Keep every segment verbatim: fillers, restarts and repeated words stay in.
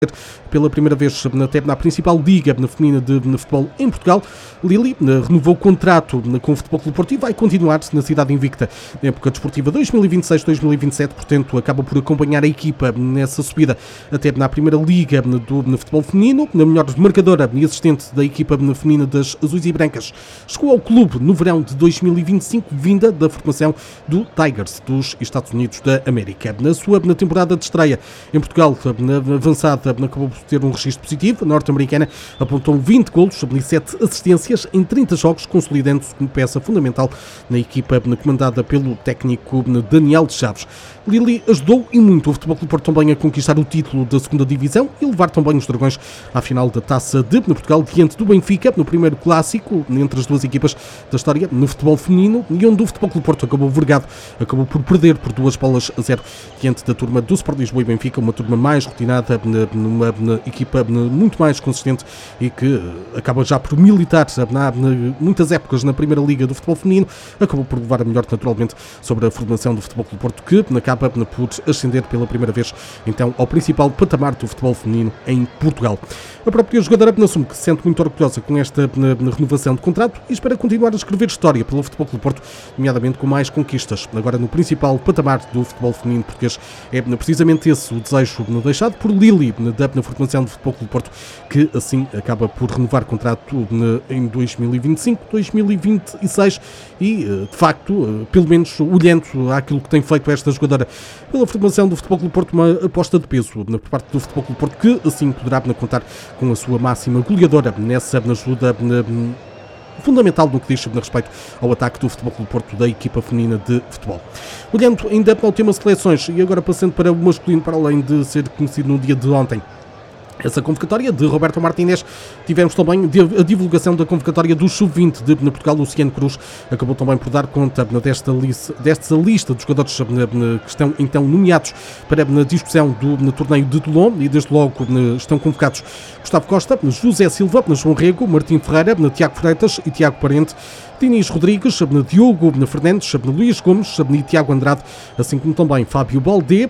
Pela primeira vez até na principal liga feminina de futebol em Portugal, Lili renovou o contrato com o Futebol Clube Porto e vai continuar na cidade invicta na época desportiva dois mil e vinte e seis dois mil e vinte e sete, portanto acaba por acompanhar a equipa nessa subida até na primeira liga do futebol feminino, na melhor marcadora e assistente da equipa feminina das Azuis e Brancas. Chegou ao clube no verão de dois mil e vinte e cinco, vinda da formação do Tigers dos Estados Unidos da América. Na sua na temporada de estreia em Portugal, na avançada, acabou por ter um registro positivo. A norte-americana apontou vinte golos e sete assistências em trinta jogos, consolidando-se como peça fundamental na equipa comandada pelo técnico Daniel de Chaves. Lili ajudou e muito o Futebol Clube Porto também a conquistar o título da segunda divisão e levar também os Dragões à final da Taça de Portugal diante do Benfica, no primeiro clássico entre as duas equipas da história no futebol feminino, e onde o Futebol Clube Porto acabou vergado, acabou por perder por duas bolas a zero diante da turma do Sport Lisboa e Benfica, uma turma mais rotinada, numa equipa muito mais consistente e que acaba já por militar há muitas épocas na primeira liga do futebol feminino, acabou por levar a melhor naturalmente sobre a formação do Futebol Clube Porto, que acaba por ascender pela primeira vez então ao principal patamar do futebol feminino em Portugal. A própria jogadora assume que se sente muito orgulhosa com esta na, na renovação de contrato e espera continuar a escrever história pelo Futebol Clube Porto, nomeadamente com mais conquistas. Agora no principal patamar do futebol feminino português é precisamente esse o desejo deixado por Lili da na formação do Futebol Clube Porto, que assim acaba por renovar contrato em dois mil e vinte e cinco dois mil e vinte e seis e de facto, pelo menos olhando àquilo que tem feito esta jogadora pela formação do Futebol Clube Porto, uma aposta de peso por parte do Futebol Clube Porto, que assim poderá contar com a sua máxima goleadora nessa ajuda na, fundamental no que diz a respeito ao ataque do Futebol Clube Porto da equipa feminina de futebol. Olhando ainda para o tema seleções e agora passando para o masculino, para além de ser conhecido no dia de ontem essa convocatória de Roberto Martínez, tivemos também a divulgação da convocatória do sub vinte de Portugal. Luciano Cruz acabou também por dar conta desta, desta lista de jogadores que estão então nomeados para a discussão do no torneio de Toulon, e desde logo estão convocados Gustavo Costa, José Silva, João Rego, Martim Ferreira, Tiago Freitas e Tiago Parente, Diniz Rodrigues, Diogo Fernandes, Luís Gomes e Tiago Andrade, assim como também Fábio Baldé,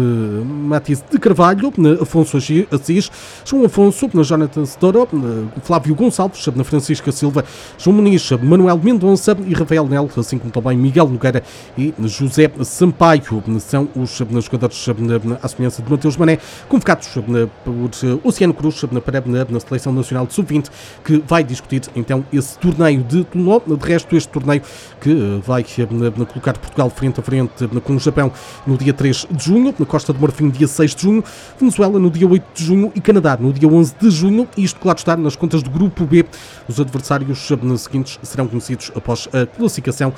Matias de Carvalho, Afonso Assis, João Afonso, Jonathan Sedoro, Flávio Gonçalves, Francisca Silva, João Muniz, Manuel Mendonça e Rafael Nel, assim como também Miguel Nogueira e José Sampaio. São os jogadores à semelhança de Mateus Mané, convocados por Luciano Cruz para a Seleção Nacional de sub vinte, que vai discutir então esse torneio de Toulon. De resto, este torneio que vai colocar Portugal frente a frente com o Japão no dia três de junho, na Costa do Marfim dia seis de junho, Venezuela no dia oito de junho e Canadá no dia onze de junho. Isto, claro está, nas contas do Grupo B. Os adversários seguintes serão conhecidos após a classificação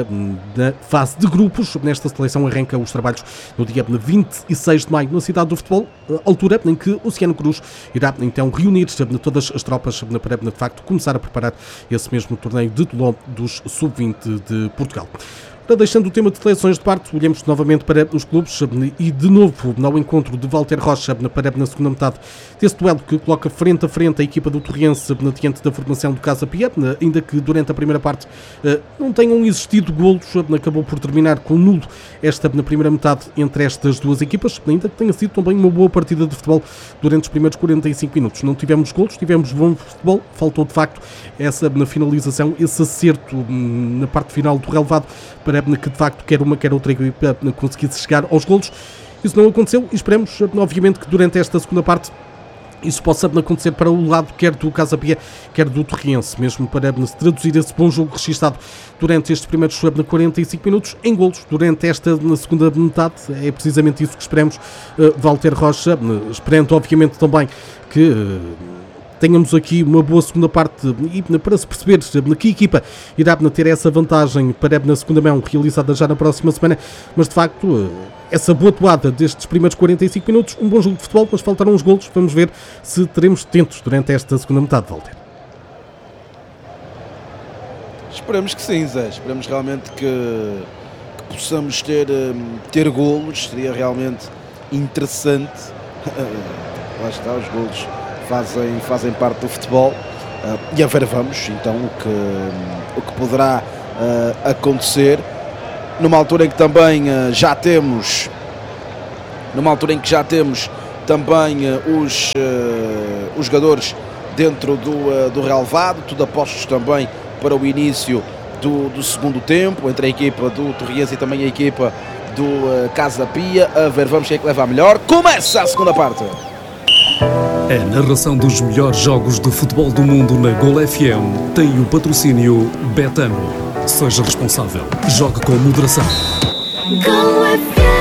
da fase de grupos. Nesta seleção arranca os trabalhos no dia vinte e seis de maio na cidade do futebol, altura em que Luciano Cruz irá então reunir todas as tropas para, de facto, começar a preparar esse mesmo torneio de Toulon dos sub vinte de Portugal. Deixando o tema de seleções de parte, olhamos novamente para os clubes e de novo ao encontro de Walter Rocha para na segunda metade desse duelo que coloca frente a frente a equipa do Torriense diante da formação do Casa Pia, ainda que durante a primeira parte não tenham existido golos, acabou por terminar com nulo esta na primeira metade entre estas duas equipas, ainda que tenha sido também uma boa partida de futebol durante os primeiros quarenta e cinco minutos. Não tivemos golos, tivemos bom futebol, faltou de facto essa na finalização, esse acerto na parte final do relevado para que de facto quer uma quer outra equipa conseguisse chegar aos golos. Isso não aconteceu e esperemos obviamente que durante esta segunda parte isso possa acontecer para o lado quer do Casa Pia, quer do Torriense, mesmo para se traduzir esse bom jogo registado durante estes primeiros quarenta e cinco minutos em golos durante esta na segunda metade. É precisamente isso que esperamos. uh, Walter Rocha, uh, esperando obviamente também que uh, tenhamos aqui uma boa segunda parte e para se perceber que equipa irá ter essa vantagem para na segunda mão realizada já na próxima semana, mas de facto essa boa toada destes primeiros quarenta e cinco minutos, um bom jogo de futebol, mas faltaram os golos. Vamos ver se teremos tentos durante esta segunda metade, Walter. Esperamos que sim, Zé, esperamos realmente que, que possamos ter, ter golos, seria realmente interessante. Lá está, os golos Fazem, fazem parte do futebol uh, e a ver vamos então o que, o que poderá uh, acontecer numa altura em que também uh, já temos numa altura em que já temos também os, uh, os jogadores dentro do, uh, do relevado, tudo apostos também para o início do, do segundo tempo, entre a equipa do Torriense e também a equipa do uh, Casa Pia. A ver, vamos quem é que leva a melhor. Começa a segunda parte. A narração dos melhores jogos de futebol do mundo na Gol F M tem o patrocínio Betano. Seja responsável. Jogue com moderação. Gol F M.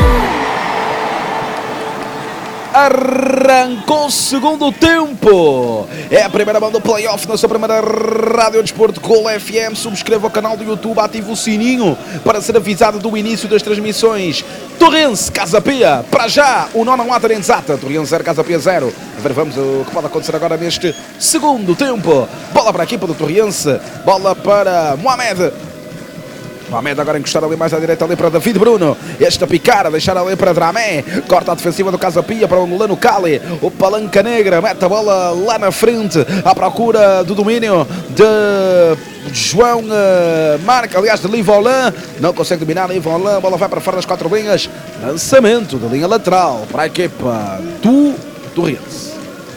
Arrancou o segundo tempo. É a primeira mão do play-off na sua primeira Rádio Desporto Gol F M. Subscreva o canal do YouTube, ative o sininho para ser avisado do início das transmissões. Torrense, Casa Pia, para já, o nó não há exata. Torrense zero, Casa Pia zero. A ver, vamos o que pode acontecer agora neste segundo tempo. Bola para a equipa do Torrense, bola para Mohamed. Mohamed agora encostar ali mais à direita ali para David Bruno. Esta picara, deixar ali para Dramé. Corta a defensiva do Casa Pia para o angolano Cali. O Palanca Negra mete a bola lá na frente à procura do domínio de João uh, Marca, aliás de Livolan. Não consegue dominar Livolan. A bola vai para fora das quatro linhas. Lançamento de linha lateral para a equipa do Torrense.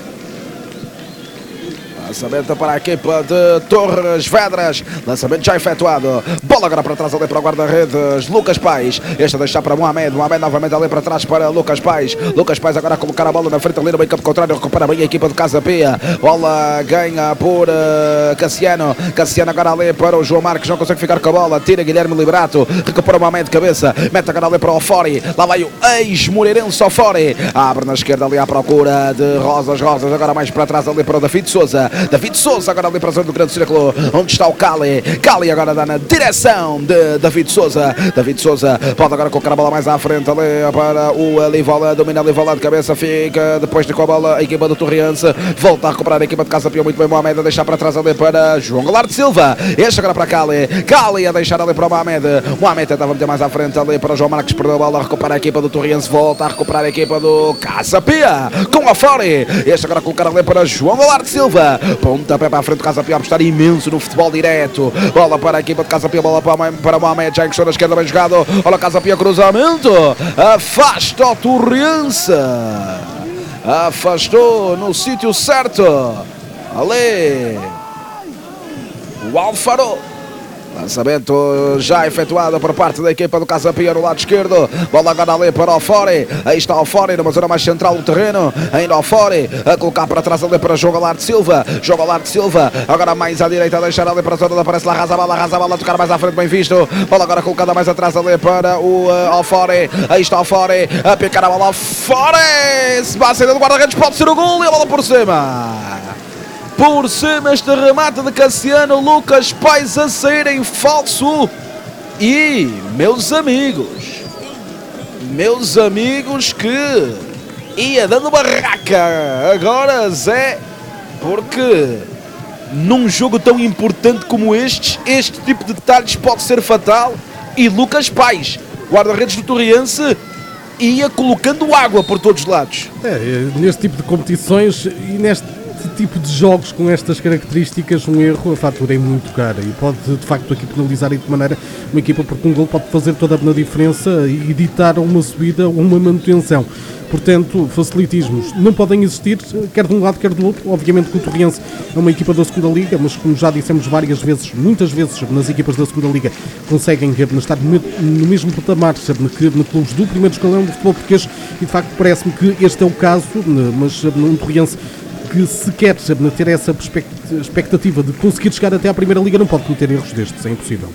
Lançamento para a equipa de Torres Vedras. Lançamento já efetuado. Bola agora para trás ali para o guarda-redes Lucas Pais. Este a deixar para Mohamed. Mohamed novamente ali para trás para Lucas Pais. Lucas Pais agora a colocar a bola na frente ali no meio campo contrário. Recupera bem a equipa de Casa Pia. Bola ganha por uh, Cassiano. Cassiano agora ali para o João Marques. Não consegue ficar com a bola. Tira Guilherme Liberato. Recupera o Mohamed de cabeça. Mete agora ali para o Fori. Lá vai o ex-moreirense ao Fori. Abre na esquerda ali à procura de Rosas. Rosas agora mais para trás ali para o David Souza. David Souza agora ali para a zona do grande círculo, onde está o Cali. Cali agora dá na direção de David Souza. David Souza pode agora colocar a bola mais à frente ali para o Livola. Domina Livola de cabeça, fica depois de com a bola a equipa do Torrense. Volta a recuperar a equipa de Casa Pia, muito bem Mohamed a deixar para trás ali para João Goulart Silva. Este agora para Cali. Cali a deixar ali para o Mohamed. Mohamed tentava meter mais à frente ali para o João Marques, perdeu a bola, recupera a equipa do Torrense, volta a recuperar a equipa do Casa Pia com a Fori. Este agora a colocar ali para João Goulart Silva. Ponta pé para a frente do Casa Pia, a apostar imenso no futebol direto. Bola para a equipa de Casa Pia, bola para Mohamed, já encostou na esquerda, bem jogado. Olha Casa Pia, cruzamento. Afasta o Torrense. Afastou no sítio certo. Ali. O Alfaro. Lançamento já efetuado por parte da equipa do Casa Pia no lado esquerdo. Bola agora ali para o Fori. Aí está o Fori numa zona mais central do terreno. Ainda o Fori a colocar para trás ali para João Goulart Silva. João Goulart Silva agora mais à direita a deixar ali para a zona da aparece lá. Raza a bola, raza a bola, tocar mais à frente, bem visto. Bola agora colocada mais atrás ali para o uh, Fori. Aí está o Fori a picar a bola. Fori! Se vai a saída do guarda-redes, pode ser o gol e a bola por cima. Por cima este remate de Cassiano. Lucas Pais a sair em falso. E, meus amigos, meus amigos que ia dando barraca. Agora, Zé, porque num jogo tão importante como este, este tipo de detalhes pode ser fatal. E Lucas Pais, guarda-redes do Torrense, ia colocando água por todos os lados. É, neste tipo de competições e neste tipo de jogos com estas características, um erro, a fatura é muito cara e pode de facto aqui penalizar de maneira uma equipa, porque um gol pode fazer toda a diferença e ditar uma subida ou uma manutenção. Portanto, facilitismos não podem existir, quer de um lado, quer do outro. Obviamente que o Torrense é uma equipa da segunda Liga, mas como já dissemos várias vezes, muitas vezes nas equipas da segunda Liga conseguem estar no mesmo patamar que nos clubes do primeiro escalão do futebol português e de facto parece-me que este é o caso, mas um Torrense que se quer ter essa expectativa de conseguir chegar até à Primeira Liga não pode cometer erros destes, é impossível.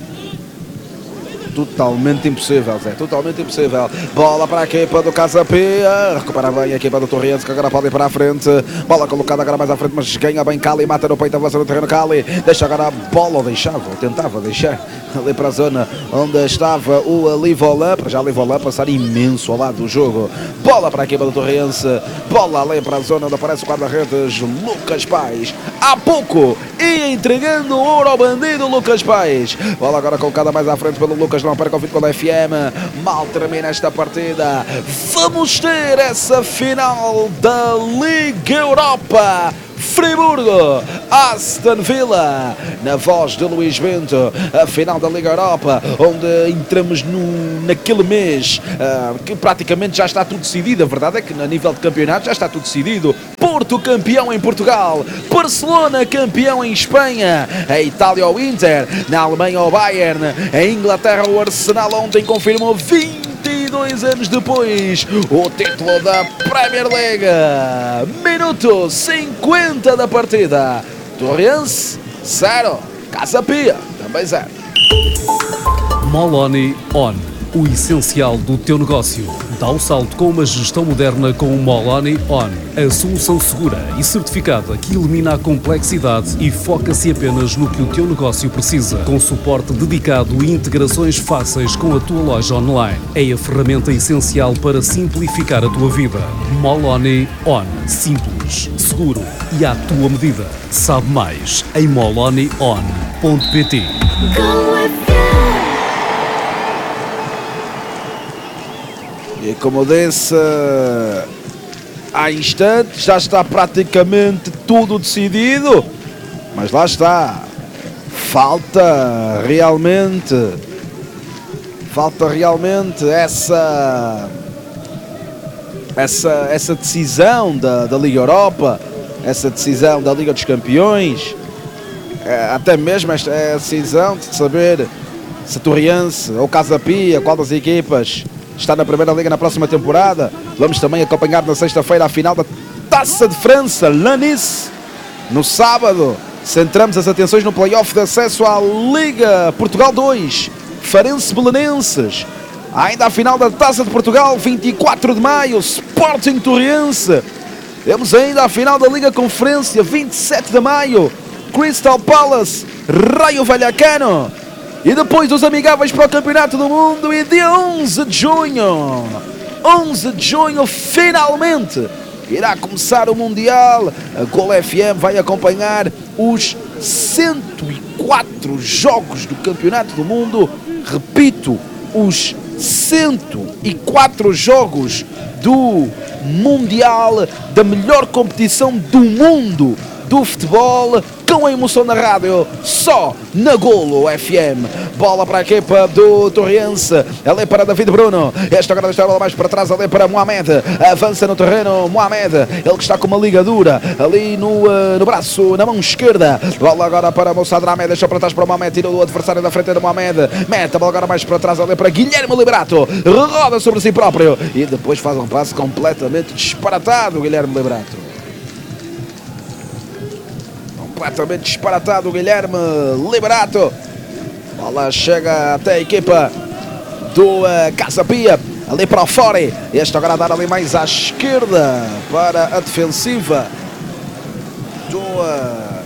Totalmente impossível, Zé, totalmente impossível. Bola para a equipa do Casa Pia. Recupera bem a equipa do Torrense, que agora pode ir para a frente. Bola colocada agora mais à frente, mas ganha bem Cali, mata no peito, avança no terreno Cali. Deixa agora a bola, ou deixava, ou tentava deixar ali para a zona onde estava o Livolan. Para já Livolan passar imenso ao lado do jogo. Bola para a equipa do Torrense. Bola ali para a zona onde aparece o guarda-redes Lucas Pais. Há pouco ia entregando ouro ao bandido Lucas Pais. Bola agora colocada mais à frente pelo Lucas. Não perca o vídeo com a F M. Mal termina esta partida. Vamos ter essa final da Liga Europa Friburgo, Aston Villa, na voz de Luís Bento, a final da Liga Europa, onde entramos no, naquele mês uh, que praticamente já está tudo decidido. A verdade é que a nível de campeonato já está tudo decidido. Porto campeão em Portugal, Barcelona campeão em Espanha, a Itália o Inter, na Alemanha o Bayern, a Inglaterra o Arsenal ontem confirmou vinte e dois anos depois o título da Premier League. Minuto cinquenta da partida, Torrense zero, Casa Pia também zero. Moloni On, o essencial do teu negócio. Dá um salto com uma gestão moderna com o Moloni On, a solução segura e certificada que elimina a complexidade e foca-se apenas no que o teu negócio precisa, com suporte dedicado e integrações fáceis com a tua loja online. É a ferramenta essencial para simplificar a tua vida. Moloni On, simples, seguro e à tua medida. Sabe mais em moloni on ponto pt. Go F M. E como disse há instantes, já está praticamente tudo decidido, mas lá está, falta realmente, falta realmente essa, essa, essa decisão da, da Liga Europa, essa decisão da Liga dos Campeões, até mesmo esta é a decisão de saber se Torrense ou Casa Pia, qual das equipas está na Primeira Liga na próxima temporada. Vamos também acompanhar na sexta-feira a final da Taça de França, Nice. No sábado, centramos as atenções no play-off de acesso à Liga Portugal dois, Farense Belenenses. Ainda a final da Taça de Portugal, vinte e quatro de maio, Sporting Torrense. Temos ainda a final da Liga Conferência, vinte e sete de maio, Crystal Palace, Raio Vallecano. E depois os amigáveis para o Campeonato do Mundo. E dia onze de junho, onze de junho, finalmente irá começar o Mundial. A Gol F M vai acompanhar os cento e quatro jogos do Campeonato do Mundo. Repito, os cento e quatro jogos do Mundial, da melhor competição do mundo do futebol, com a emoção na rádio, só na Golo F M. Bola para a equipa do Torrense, ali para David Bruno, esta agora está a bola mais para trás, ali para Mohamed, avança no terreno, Mohamed, ele que está com uma ligadura, ali no, uh, no braço, na mão esquerda, bola agora para Moussa Dramé, deixa para trás para Mohamed, tirou do adversário da frente do Mohamed, mete a bola agora mais para trás, ali para Guilherme Liberato, roda sobre si próprio, e depois faz um passe completamente disparatado, Guilherme Liberato. Completamente disparatado, Guilherme Liberato. Bola chega até a equipa do uh, Casa Pia, ali para o fora. Este agora a dar ali mais à esquerda para a defensiva do, uh,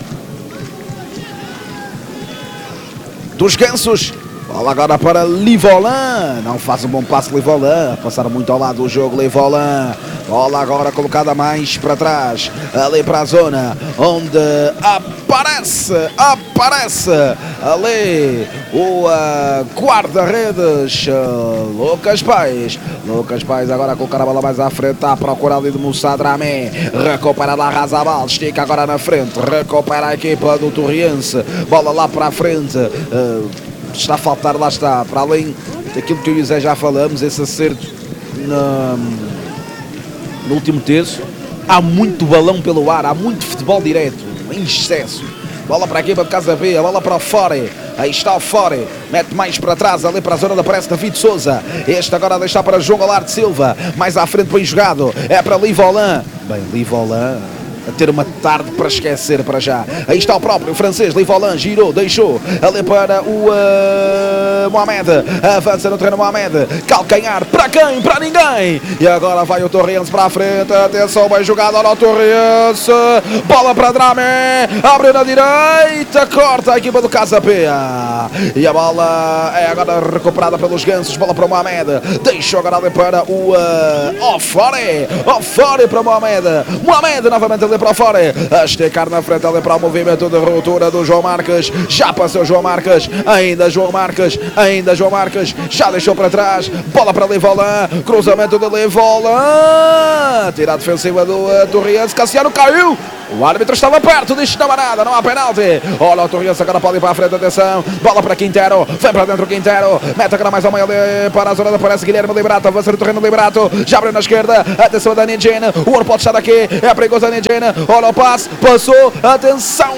dos Gansos. Bola agora para Livolan, não faz um bom passe Livolan, passaram muito ao lado do jogo Livolan. Bola agora colocada mais para trás, ali para a zona onde aparece, aparece ali o uh, guarda-redes uh, Lucas Paes. Lucas Paes agora a colocar a bola mais à frente, a procurar ali de Moussa Dramé, recupera lá Razabal, estica agora na frente, recupera a equipa do Torrense, bola lá para a frente. Uh, Está a faltar, lá está, para além daquilo que eu e o Zé já falamos, esse acerto no, no último terço, há muito balão pelo ar, há muito futebol direto, em excesso. Bola para a equipa de Casa B, bola para o fora, aí está o fora, mete mais para trás, ali para a zona da pressa David Souza, este agora a deixar para João Goulart de Silva, mais à frente bem jogado, é para Livolan, bem, Livolan a ter uma tarde para esquecer para já. Aí está o próprio francês, Livolan, girou, deixou, ali para o uh, Mohamed, avança no terreno Mohamed, calcanhar, para quem? Para ninguém, e agora vai o Torrense para a frente, atenção, bem jogado, olha o Torrense, bola para Dramé, abre na direita, corta a equipa do Casa Pia, e a bola é agora recuperada pelos Gansos, bola para o Mohamed, deixou agora ali para o uh, Ofore, Ofore para o Mohamed, Mohamed novamente ali para fora, a esticar na frente ali para o movimento de ruptura do João Marques. Já passou João Marques, ainda João Marques, ainda João Marques, já deixou para trás, bola para Livolan, cruzamento de Livolan, tira a defensiva do uh, Torriense. Cassiano caiu, o árbitro estava perto, diz que não há nada, não há penalti. Olha o Torriense, agora pode ir para a frente, atenção, bola para Quintero, vem para dentro Quintero, mete agora mais ao meio ali para a zona, aparece Guilherme Liberato, avança no terreno Liberato, já abriu na esquerda, atenção da Nidjane, o ouro pode estar aqui, é perigoso a Nidjane, olha o passe, passou, atenção,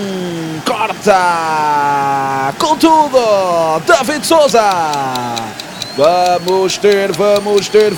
corta, com tudo, David Souza, vamos ter, vamos ter,